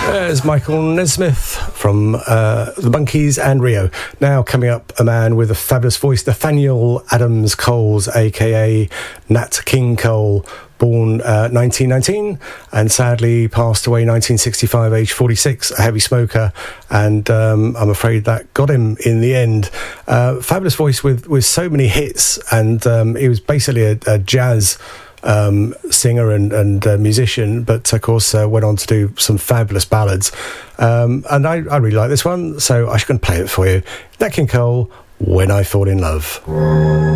There's Michael Nesmith from the Monkees and Rio. Now coming up, a man with a fabulous voice, Nathaniel Adams Coles, a.k.a. Nat King Cole, born 1919 and sadly passed away 1965, age 46, a heavy smoker, and I'm afraid that got him in the end. Fabulous voice with so many hits, and he was basically a jazz singer and musician, but of course went on to do some fabulous ballads, and I really like this one, so I'm going to play it for you. Nat King Cole, When I Fall in Love.